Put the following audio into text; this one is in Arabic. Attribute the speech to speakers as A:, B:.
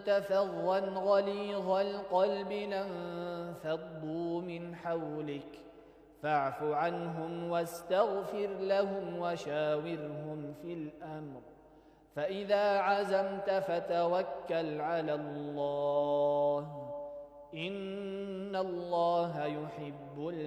A: كنت فظا غليظ القلب لانفضوا من حولك فاعف عنهم واستغفر لهم وشاورهم في الأمر فإذا عزمت فتوكل على الله إن الله يحب